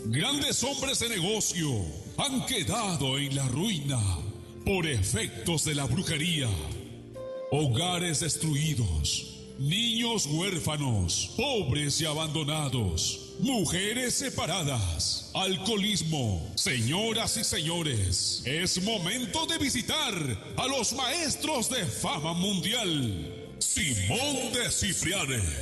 Grandes hombres de negocio han quedado en la ruina por efectos de la brujería. Hogares destruidos, niños huérfanos, pobres y abandonados, mujeres separadas, alcoholismo. Señoras y señores, es momento de visitar a los maestros de fama mundial. Simón de Cipriani.